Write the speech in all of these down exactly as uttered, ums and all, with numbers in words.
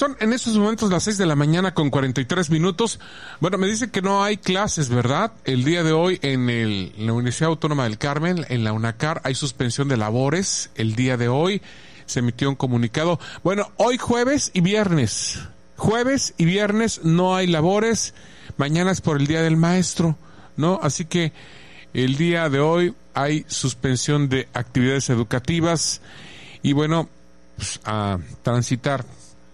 Son en estos momentos las seis de la mañana con cuarenta y tres minutos. Bueno, me dice que no hay clases, ¿verdad? El día de hoy en, el, en la Universidad Autónoma del Carmen, en la UNACAR, hay suspensión de labores. El día de hoy se emitió un comunicado. Bueno, hoy jueves y viernes. Jueves y viernes no hay labores. Mañana es por el Día del Maestro, ¿no? Así que el día de hoy hay suspensión de actividades educativas. Y bueno, pues, a transitar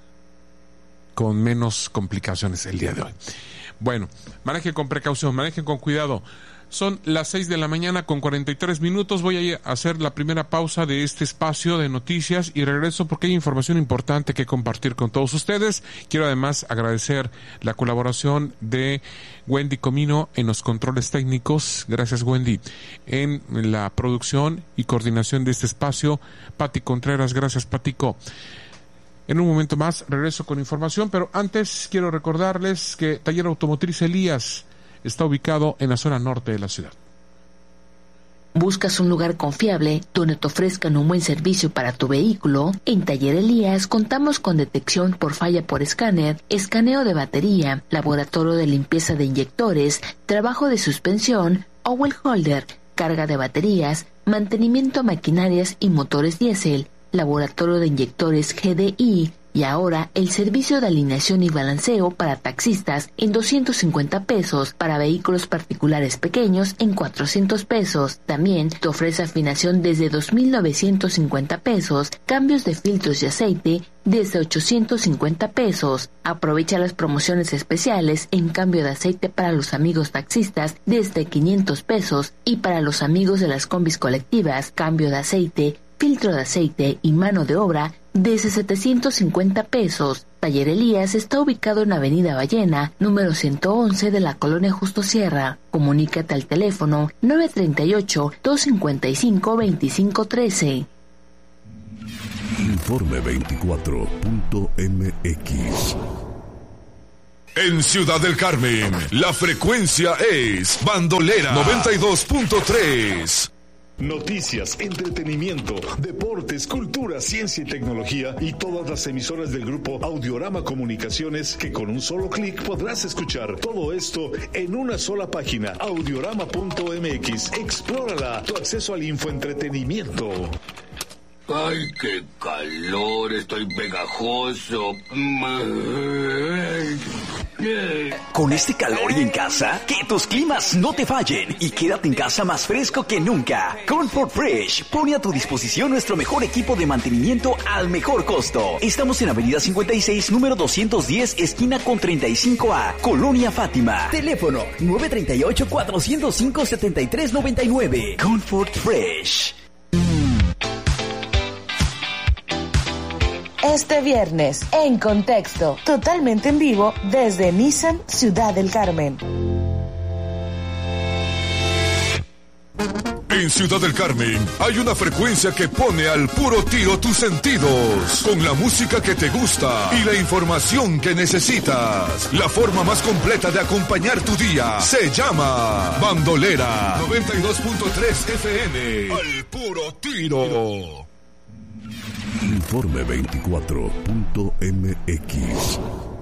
con menos complicaciones el día de hoy. Bueno, manejen con precaución, manejen con cuidado. Son las seis de la mañana con cuarenta y tres minutos. Voy a hacer la primera pausa de este espacio de noticias y regreso porque hay información importante que compartir con todos ustedes. Quiero además agradecer la colaboración de Wendy Comino en los controles técnicos. Gracias, Wendy. En la producción y coordinación de este espacio, Pati Contreras. Gracias, Patico. En un momento más regreso con información, pero antes quiero recordarles que Taller Automotriz Elías está ubicado en la zona norte de la ciudad. ¿Buscas un lugar confiable donde te ofrezcan un buen servicio para tu vehículo? En Taller Elías contamos con detección por falla por escáner, escaneo de batería, laboratorio de limpieza de inyectores, trabajo de suspensión, oil holder, carga de baterías, mantenimiento a maquinarias y motores diésel, laboratorio de inyectores G D I y ahora el servicio de alineación y balanceo para taxistas en doscientos cincuenta pesos, para vehículos particulares pequeños en cuatrocientos pesos. También te ofrece afinación desde dos mil novecientos cincuenta pesos, cambios de filtros de aceite desde ochocientos cincuenta pesos. Aprovecha las promociones especiales en cambio de aceite para los amigos taxistas desde quinientos pesos y para los amigos de las combis colectivas, cambio de aceite, filtro de aceite y mano de obra desde setecientos cincuenta pesos. Taller Elías está ubicado en Avenida Ballena, número ciento once de la Colonia Justo Sierra. Comunícate al teléfono nueve tres ocho, dos cinco cinco, dos cinco uno tres. Informe veinticuatro punto m x. En Ciudad del Carmen, la frecuencia es Bandolera noventa y dos punto tres. Noticias, entretenimiento, deportes, cultura, ciencia y tecnología y todas las emisoras del grupo Audiorama Comunicaciones que con un solo clic podrás escuchar todo esto en una sola página, audiorama punto m x. Explórala, tu acceso al infoentretenimiento. ¡Ay, qué calor! Estoy pegajoso. Con este calor y en casa, que tus climas no te fallen y quédate en casa más fresco que nunca. Comfort Fresh pone a tu disposición nuestro mejor equipo de mantenimiento al mejor costo. Estamos en Avenida cincuenta y seis, número doscientos diez, esquina con treinta y cinco A, Colonia Fátima. Teléfono nueve tres ocho, cuatro cero cinco, siete tres nueve nueve. Comfort Fresh. Este viernes, en Contexto, totalmente en vivo desde Nissan Ciudad del Carmen. En Ciudad del Carmen hay una frecuencia que pone al puro tiro tus sentidos, con la música que te gusta y la información que necesitas. La forma más completa de acompañar tu día se llama Bandolera noventa y dos punto tres F M. Al puro tiro. Informe veinticuatro punto m x.